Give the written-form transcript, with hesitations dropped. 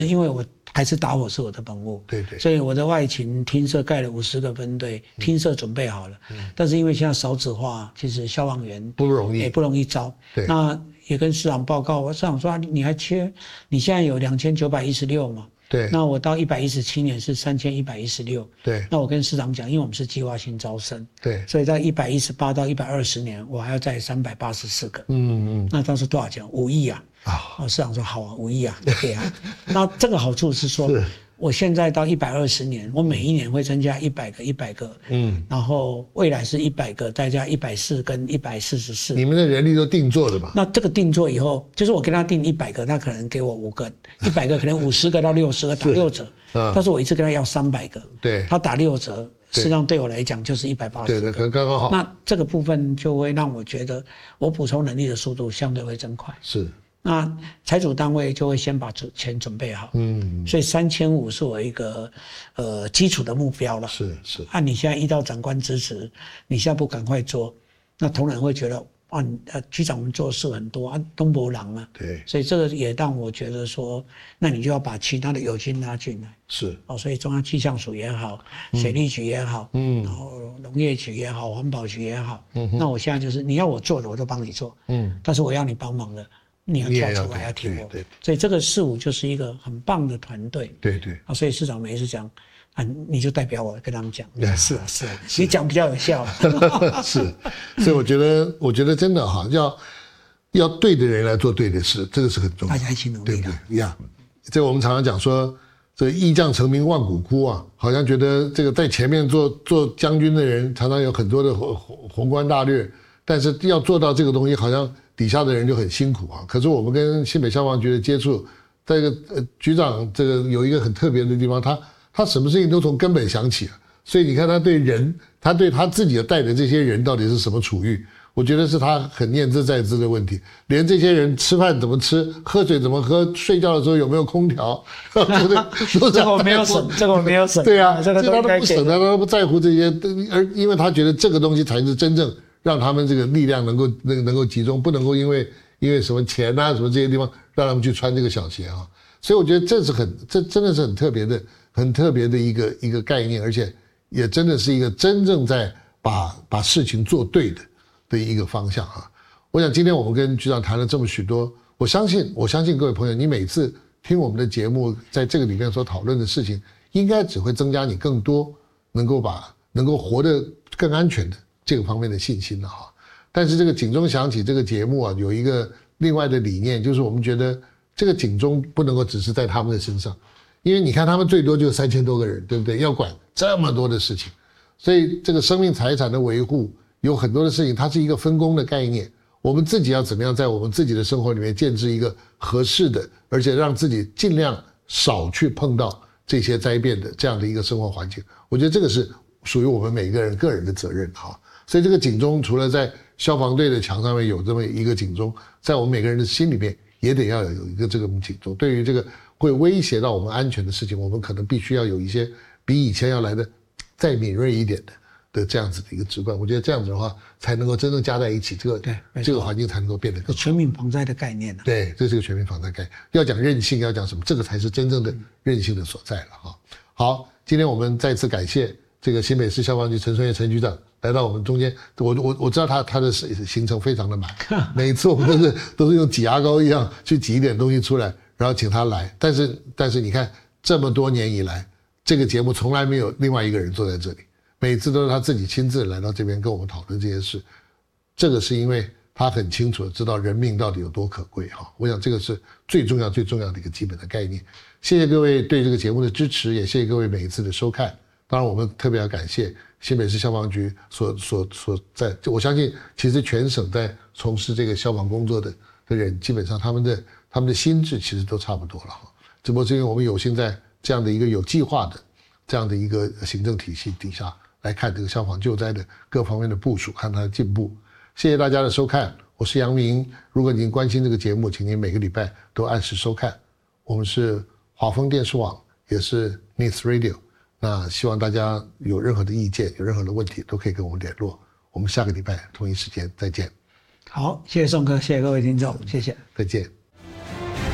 因为我还是打火是我的本务， 对对， 所以我的外勤厅舍盖了50个分队，厅舍准备好了，但是因为现在少子化，其实消防员不容易， 也不容易招。 对， 那也跟市长报告，市长说你还缺，你现在有2916嘛？ 对， 那我到117年是3116， 对， 那我跟市长讲，因为我们是计划性招生， 对， 所以在118到120年，我还要再384个，那当时多少钱？5亿啊！市长说好啊，5亿啊，对啊。那这个好处是说，我现在到120年，我每一年会增加100个，然后未来是100个，再加140跟144。你们的人力都定做的嘛？ 那这个定做以后，就是我跟他定100个，他可能给我5个，100个可能50个到60个打6折，但是我一次跟他要300个， 对， 他打6折。实际上对我来讲就是180个， 对，刚刚好。 那这个部分就会让我觉得我补充能力的速度相对会增快。 是。 那财主单位就会先把钱准备好，所以3500是我一个基础的目标了。 是。 按你现在依照长官支持，你现在不赶快做，那同仁会觉得局长我们做事很多啊，东伯郎啊， 对， 所以这个也让我觉得说，那你就要把其他的友军拉进来。 是。 所以中央气象署也好，水利局也好，然后农业局也好，环保局也好，那我现在就是你要我做的我就帮你做，但是我要你帮忙的。你要跳出来，要听我。对，所以这个4-5就是一个很棒的团队。 对。 所以市长每一次讲，你就代表我跟他们讲。是啊，你讲比较有效。 是，所以我觉得真的哈，要对的人来做对的事，这个是很重要。 大家一起努力， 对不对？呀，这我们常常讲说，这个义将成名万骨枯啊，好像觉得这个在前面做将军的人常常有很多的宏观大略，但是要做到这个东西，好像底下的人就很辛苦啊。可是我们跟新北消防局的接触，这个局长这个有一个很特别的地方，他什么事情都从根本想起啊。所以你看他对人，他对他自己的带的这些人到底是什么处遇，我觉得是他很念兹在兹的问题。连这些人吃饭怎么吃，喝水怎么喝，睡觉的时候有没有空调，对不对？ 这个我没有省，这个我没有省。 对啊， 这个他都不省，他都不在乎这些，而因为他觉得这个东西才是真正让他们这个力量能够集中，不能够因为什么钱啊什么这些地方让他们去穿这个小鞋啊。所以我觉得这真的是很特别的一个概念，而且也真的是一个真正在把事情做对的一个方向啊。我想今天我们跟局长谈了这么许多，我相信各位朋友，你每次听我们的节目，在这个里面所讨论的事情，应该只会增加你更多能够活得更安全的这个方面的信心了哈。但是这个警钟响起这个节目啊，有一个另外的理念，就是我们觉得这个警钟不能够只是在他们的身上，因为你看他们最多就3000多个人，对不对？要管这么多的事情，所以这个生命财产的维护有很多的事情，它是一个分工的概念。我们自己要怎么样在我们自己的生活里面建置一个合适的，而且让自己尽量少去碰到这些灾变的这样的一个生活环境，我觉得这个是属于我们每一个人个人的责任哈。所以这个警钟除了在消防队的墙上面有这么一个警钟，在我们每个人的心里面也得要有一个这个警钟。对于这个会威胁到我们安全的事情，我们可能必须要有一些比以前要来的再敏锐一点的这样子的一个直观。我觉得这样子的话，才能够真正加在一起，这个环境才能够变得更好。 全民防灾的概念呢？ 对，这是个全民防灾概念。要讲韧性，要讲什么，这个才是真正的韧性的所在了哈。好，今天我们再次感谢这个新北市消防局陈春燕陈局长来到我们中间。我知道他的行程非常的满，每一次我们都是用挤牙膏一样去挤一点东西出来，然后请他来。但是你看这么多年以来，这个节目从来没有另外一个人坐在这里，每次都是他自己亲自来到这边跟我们讨论这些事。这个是因为他很清楚的知道人命到底有多可贵哈。我想这个是最重要的一个基本的概念。谢谢各位对这个节目的支持，也谢谢各位每一次的收看。当然我们特别要感谢新北市消防局所在，我相信其实全省在从事这个消防工作的人，基本上他们的心智其实都差不多了哈。只不过是因为我们有幸在这样的一个有计划的这样的一个行政体系底下来看这个消防救灾的各方面的部署，看它的进步。谢谢大家的收看，我是杨明。如果您关心这个节目，请您每个礼拜都按时收看。我们是华丰电视网，也是 News Radio。那希望大家有任何的意见，有任何的问题，都可以跟我们联络。我们下个礼拜同一时间再见。 好，谢谢宋哥，谢谢各位听众，谢谢， 再见。